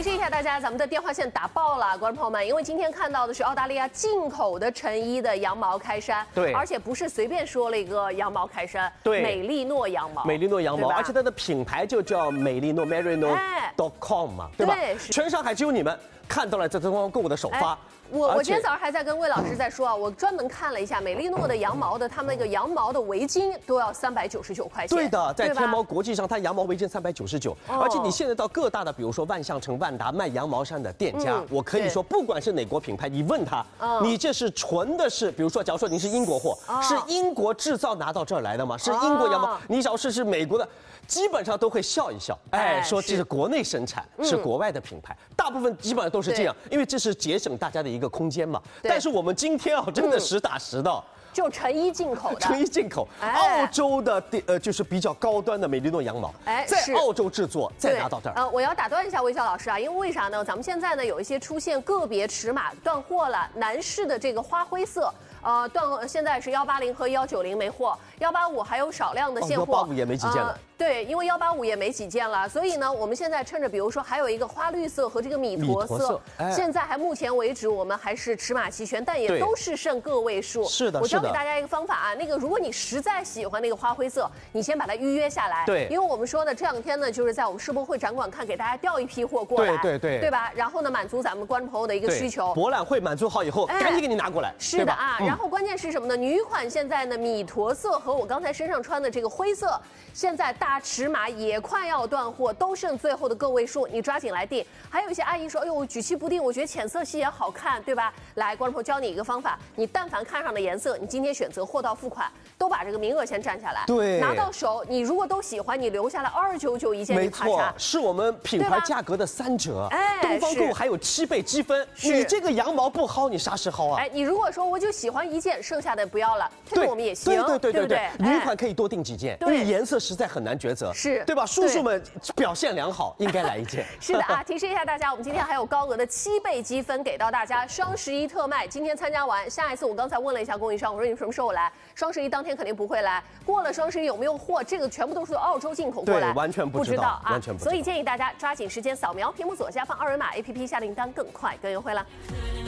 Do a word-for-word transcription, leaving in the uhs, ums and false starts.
提示一下大家，咱们的电话线打爆了，观众朋友们，因为今天看到的是澳大利亚进口的成衣的羊毛开衫， 对， 而且不是随便说了一个羊毛开衫， 对， 美利诺羊毛， 美利诺羊毛，而且它的品牌就叫美利诺 Merino dot com 嘛，对吧？ 对， 全上海只有你们看到了这灯光购物的首发。 我我今天早上还在跟魏老师在说啊，我专门看了一下美利诺的羊毛的，他们那个羊毛的围巾都要三百九十九块钱。 对的，在天猫国际上，它羊毛围巾三百九十九，而且你现在到各大的，比如说万象城、万达卖羊毛衫的店家，我可以说，不管是哪国品牌，你问他，你这是纯的是，比如说，假如说您是英国货，是英国制造拿到这儿来的吗？是英国羊毛？你只要是是美国的。基本上都会笑一笑，哎，说这是国内生产，是国外的品牌，大部分基本上都是这样，因为这是节省大家的一个空间嘛。但是我们今天啊，真的实打实的。 就成衣进口的， 成衣进口，澳洲的呃就是比较高端的美利诺羊毛，哎，在澳洲制作，再拿到这儿。 呃，我要打断一下微笑老师啊，因为为啥呢？咱们现在呢有一些出现个别尺码断货了，男士的这个花灰色。呃，断现在是幺八零和幺九零没货，幺八五还有少量的现货， 幺八五也没几件了。呃、 对，因为幺八五也没几件了，所以呢，我们现在趁着，比如说还有一个花绿色和这个米驼色，色哎、现在还目前为止我们还是尺码齐全，但也都是剩个位数。 是的， 我教给大家一个方法啊，那个如果你实在喜欢那个花灰色，你先把它预约下来。 对， 因为我们说呢，这两天呢就是在我们世博会展馆看，给大家调一批货过来， 对对对， 对吧？然后呢，满足咱们观众朋友的一个需求。 博览会满足好以后，哎、赶紧给你拿过来。 是的啊，嗯、然后关键是什么呢？女款现在呢，米驼色和我刚才身上穿的这个灰色，现在大尺码也快要断货，都剩最后的个位数，你抓紧来订。还有一些阿姨说，哎呦，举棋不定，我觉得浅色系也好看，对吧？来，观众朋友教你一个方法，你但凡看上的颜色，你今天选择货到付款，都把这个名额先占下来， 对， 拿到手，你如果都喜欢，你留下来二九九一件， 没错，是我们品牌价格的三折。哎，东方购物还有七倍积分，你这个羊毛不薅，你啥时薅啊？ 哎，你如果说我就喜欢一件，剩下的不要了，退我们也行， 对对对对对， 女款可以多订几件，因为颜色实在很难抉择， 是对吧？叔叔们表现良好，应该来一件。 是的啊，提示一下大家，我们今天还有高额的七倍积分给到大家，双十一特卖，今天参加完，下一次我刚才问了一下供应商，我说你什么时候来？双十一当天肯定不会来，过了双十一有没有货？这个全部都是澳洲进口过来， 完全不知道啊， 完全不知道。 所以建议大家抓紧时间扫描屏幕左下方二维码 A P P 下订单更快更优惠了。